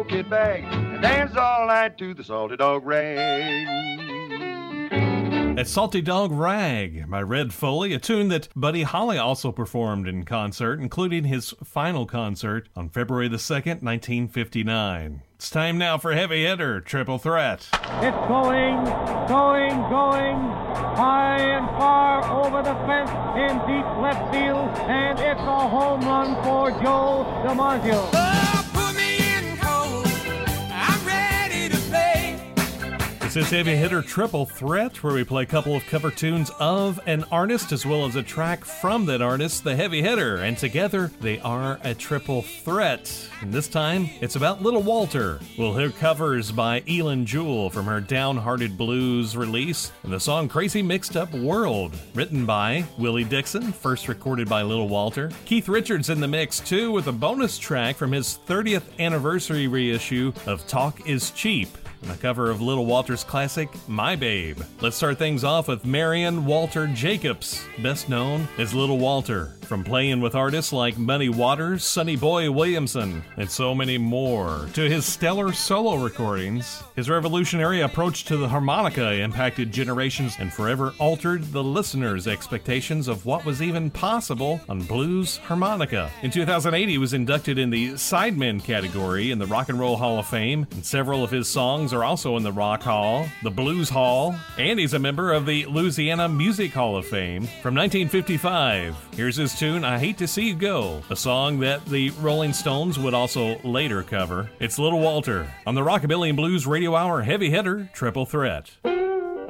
kit bag and dance all night to the Salty Dog Rag. That's Salty Dog Rag by Red Foley, a tune that Buddy Holly also performed in concert, including his final concert on February the 2nd, 1959. It's time now for Heavy Hitter Triple Threat. It's going, high and far over the fence in deep left field, and it's a home run for Joe DiMaggio. Oh, put me in cold. I'm ready to play. This is Heavy Hitter Triple Threat, where we play a couple of cover tunes of an artist as well as a track from that artist, the Heavy Hitter, and together they are a triple threat. And this time, it's about Little Walter. We'll hear covers by Elin Jewell from her Downhearted Blues release, and the song Crazy Mixed Up World, written by Willie Dixon, first recorded by Little Walter. Keith Richards in the mix, too, with a bonus track from his 30th anniversary reissue of Talk is Cheap, and a cover of Little Walter's classic, My Babe. Let's start things off with Marion Walter Jacobs, best known as Little Walter, from playing with artists like Muddy Waters, Sonny Boy Williamson, and so many more, to his stellar solo recordings. His revolutionary approach to the harmonica impacted generations and forever altered the listener's expectations of what was even possible on blues harmonica. In 2008, he was inducted in the Sidemen category in the Rock and Roll Hall of Fame, and several of his songs are also in the Rock Hall, the Blues Hall, and he's a member of the Louisiana Music Hall of Fame. From 1955, here's his tune, I Hate to See You Go, a song that the Rolling Stones would also later cover. It's Little Walter on the Rockabilly and Blues Radio Hour Heavy Hitter Triple Threat.